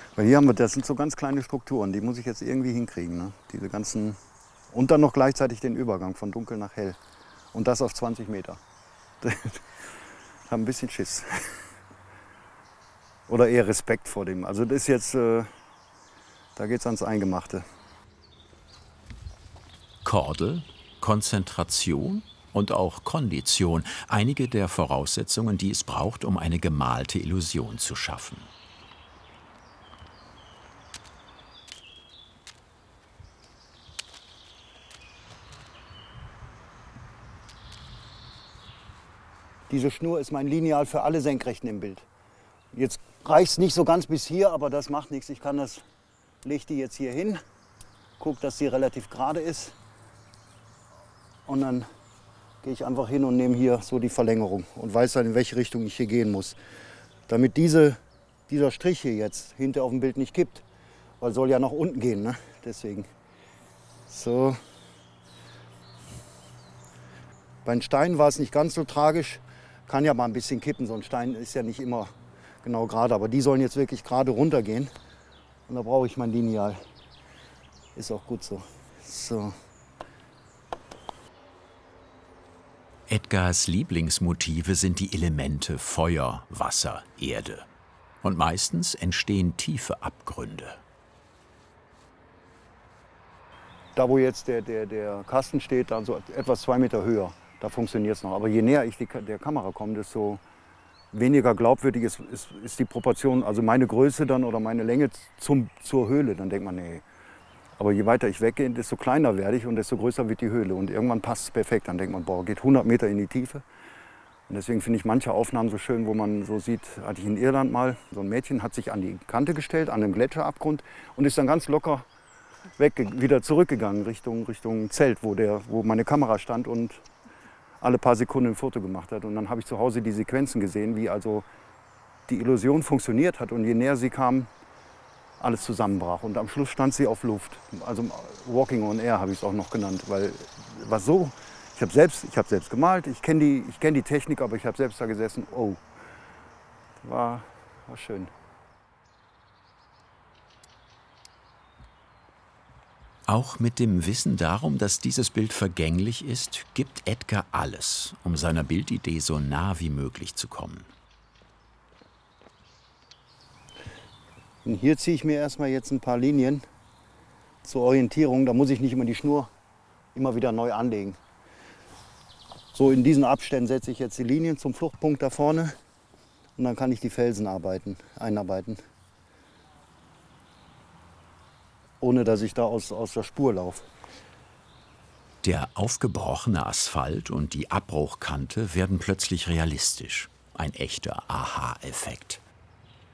Weil hier haben wir, das sind so ganz kleine Strukturen, die muss ich jetzt irgendwie hinkriegen. Ne? Diese ganzen, und dann noch gleichzeitig den Übergang von dunkel nach hell. Und das auf 20 Meter. Ich habe ein bisschen Schiss. Oder eher Respekt vor dem. Also das ist jetzt, da geht es ans Eingemachte. Kordel, Konzentration und auch Kondition. Einige der Voraussetzungen, die es braucht, um eine gemalte Illusion zu schaffen. Diese Schnur ist mein Lineal für alle Senkrechten im Bild. Jetzt reicht es nicht so ganz bis hier, aber das macht nichts. Ich kann das, lege die jetzt hier hin, gucke, dass sie relativ gerade ist. Und dann gehe ich einfach hin und nehme hier so die Verlängerung und weiß dann, in welche Richtung ich hier gehen muss. Damit dieser Strich hier jetzt hinter auf dem Bild nicht kippt. Weil soll ja nach unten gehen, ne? Deswegen. So. Bei den Steinen war es nicht ganz so tragisch. Kann ja mal ein bisschen kippen, so ein Stein ist ja nicht immer genau gerade. Aber die sollen jetzt wirklich gerade runtergehen. Und da brauche ich mein Lineal. Ist auch gut so. So. Edgars Lieblingsmotive sind die Elemente Feuer, Wasser, Erde. Und meistens entstehen tiefe Abgründe. Da wo jetzt der Kasten steht, dann so etwas 2 Meter höher. Da funktioniert es noch. Aber je näher ich der Kamera komme, desto weniger glaubwürdig ist die Proportion, also meine Größe dann oder meine Länge zur Höhle. Dann denkt man, nee. Aber je weiter ich weggehe, desto kleiner werde ich und desto größer wird die Höhle. Und irgendwann passt es perfekt. Dann denkt man, boah, geht 100 Meter in die Tiefe. Und deswegen finde ich manche Aufnahmen so schön, wo man so sieht, hatte ich in Irland mal, so ein Mädchen hat sich an die Kante gestellt, an einem Gletscherabgrund und ist dann ganz locker wieder zurückgegangen Richtung Zelt, wo meine Kamera stand und alle paar Sekunden ein Foto gemacht hat. Und dann habe ich zu Hause die Sequenzen gesehen, wie also die Illusion funktioniert hat. Und je näher sie kam, alles zusammenbrach. Und am Schluss stand sie auf Luft. Also Walking on Air habe ich es auch noch genannt. Weil was so, ich habe selbst gemalt, ich kenn die Technik, aber ich habe selbst da gesessen. Oh, war schön. Auch mit dem Wissen darum, dass dieses Bild vergänglich ist, gibt Edgar alles, um seiner Bildidee so nah wie möglich zu kommen. Und hier ziehe ich mir erstmal jetzt ein paar Linien zur Orientierung. Da muss ich nicht immer die Schnur immer wieder neu anlegen. So in diesen Abständen setze ich jetzt die Linien zum Fluchtpunkt da vorne und dann kann ich die Felsen einarbeiten. Ohne dass ich da aus der Spur laufe. Der aufgebrochene Asphalt und die Abbruchkante werden plötzlich realistisch. Ein echter Aha-Effekt.